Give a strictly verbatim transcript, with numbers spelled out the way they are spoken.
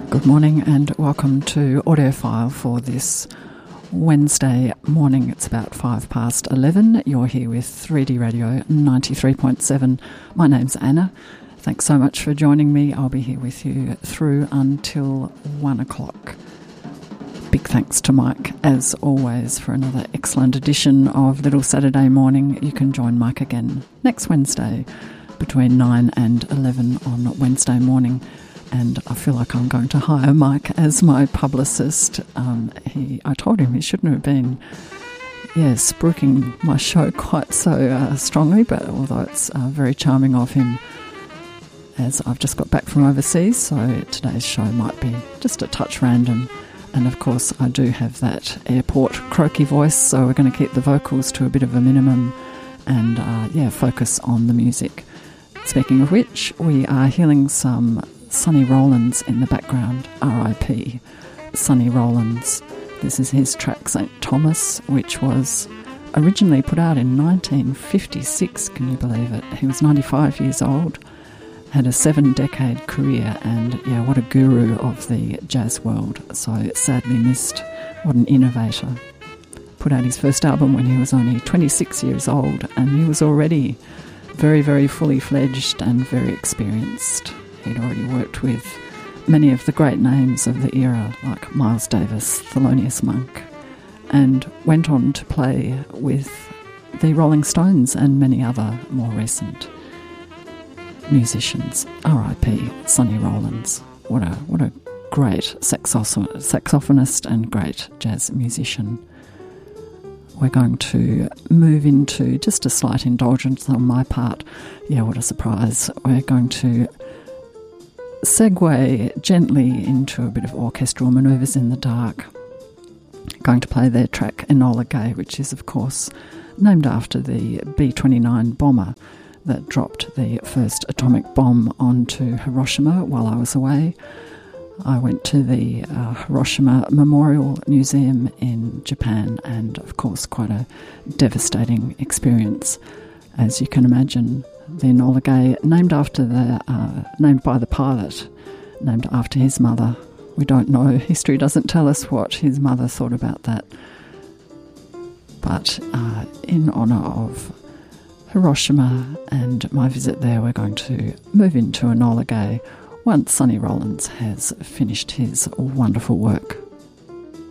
Good morning and welcome to Audiophile for this Wednesday morning. It's about five past eleven. You're here with three D Radio ninety-three point seven. My name's Anna. Thanks so much for joining me. I'll be here with you through until one o'clock. Big thanks to Mike, as always, for another excellent edition of Little Saturday Morning. You can join Mike again next Wednesday between nine and eleven on Wednesday morning. And I feel like I'm going to hire Mike as my publicist. Um, he, I told him he shouldn't have been, yeah, spruiking my show quite so uh, strongly, but although it's uh, very charming of him, as I've just got back from overseas, so today's show might be just a touch random. And of course, I do have that airport croaky voice, so we're going to keep the vocals to a bit of a minimum and, uh, yeah, focus on the music. Speaking of which, we are hearing some Sonny Rollins in the background, R I P Sonny Rollins. This is his track Saint Thomas, which was originally put out in nineteen fifty-six, can you believe it? He was ninety-five years old, had a seven-decade career, and yeah, what a guru of the jazz world. So sadly missed. What an innovator. Put out his first album when he was only twenty-six years old, and he was already very, very fully fledged and very experienced. He'd already worked with many of the great names of the era, like Miles Davis, Thelonious Monk, and went on to play with the Rolling Stones and many other more recent musicians. R I P Sonny Rollins. What a what a great saxophon- saxophonist and great jazz musician. We're going to move into just a slight indulgence on my part. Yeah, what a surprise. We're going to segue gently into a bit of orchestral manoeuvres in the dark. Going to play their track Enola Gay, which is of course named after the B twenty-nine bomber that dropped the first atomic bomb onto Hiroshima while I was away. I went to the uh, Hiroshima Memorial Museum in Japan, and of course quite a devastating experience, as you can imagine. The Enola Gay, named after the, uh, named by the pilot, named after his mother. We don't know. History doesn't tell us what his mother thought about that. But uh, in honour of Hiroshima and my visit there, we're going to move into Enola Gay once Sonny Rollins has finished his wonderful work.